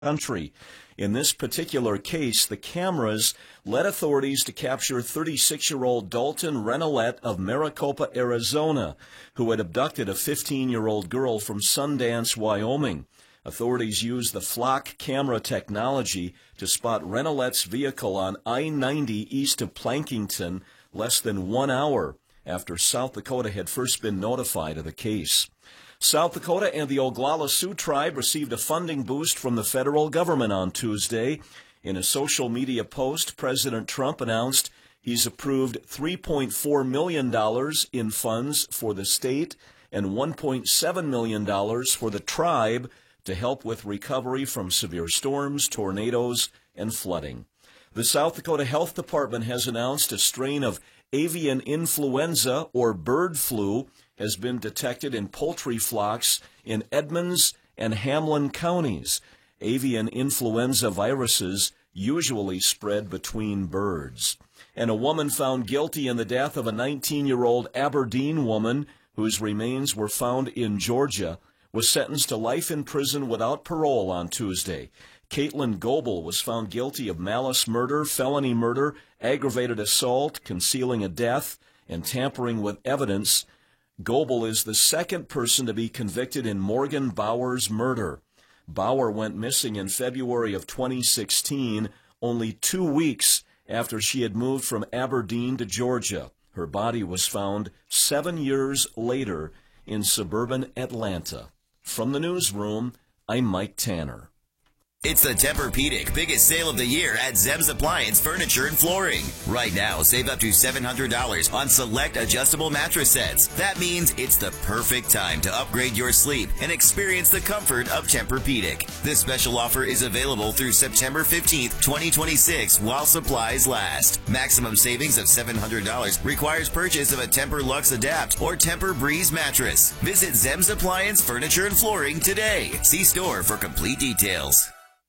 country. In this particular case, the cameras led authorities to capture 36-year-old Dalton Renolette of Maricopa, Arizona, who had abducted a 15-year-old girl from Sundance, Wyoming. Authorities used the flock camera technology to spot Renolette's vehicle on I-90 east of Plankington less than 1 hour after South Dakota had first been notified of the case. South Dakota and the Oglala Sioux tribe received a funding boost from the federal government on Tuesday. In a social media post, President Trump announced he's approved $3.4 million in funds for the state and $1.7 million for the tribe to help with recovery from severe storms, tornadoes, and flooding. The South Dakota Health Department has announced a strain of avian influenza, or bird flu, has been detected in poultry flocks in Edmonds and Hamlin counties. Avian influenza viruses usually spread between birds. And a woman found guilty in the death of a 19-year-old Aberdeen woman whose remains were found in Georgia was sentenced to life in prison without parole on Tuesday. Caitlin Goebel was found guilty of malice murder, felony murder, aggravated assault, concealing a death, and tampering with evidence. Goebel is the second person to be convicted in Morgan Bauer's murder. Bauer went missing in February of 2016, only 2 weeks after she had moved from Aberdeen to Georgia. Her body was found 7 years later in suburban Atlanta. From the newsroom, I'm Mike Tanner. It's the Tempur-Pedic biggest sale of the year at Zem's Appliance Furniture and Flooring. Right now, save up to $700 on select adjustable mattress sets. That means it's the perfect time to upgrade your sleep and experience the comfort of Tempur-Pedic. This special offer is available through September 15th, 2026 while supplies last. Maximum savings of $700 requires purchase of a Tempur Luxe Adapt or Tempur Breeze mattress. Visit Zem's Appliance Furniture and Flooring today. See store for complete details.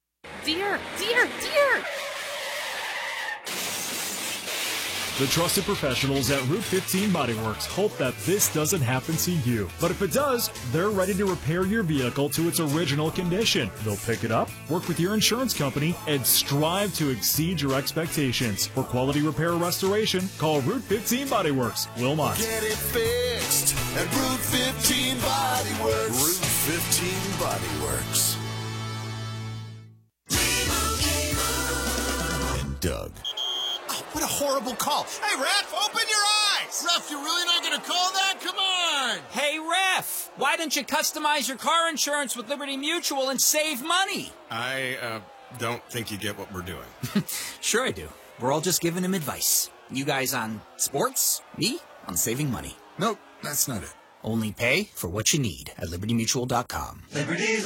Dear! The trusted professionals at Route 15 Body Works hope that this doesn't happen to you. But if it does, they're ready to repair your vehicle to its original condition. They'll pick it up, work with your insurance company, and strive to exceed your expectations. For quality repair or restoration, call Route 15 Body Works, Wilmot. Get it fixed at Route 15 Body Works. Route 15 Body Works. And Doug. Oh, what a horrible call. Hey, Ref, open your eyes. Ref, you're really not going to call that? Come on. Hey, Ref, why don't you customize your car insurance with Liberty Mutual and save money? I don't think you get what we're doing. Sure I do. We're all just giving him advice. You guys on sports, me on saving money. Nope, that's not it. Only pay for what you need at libertymutual.com.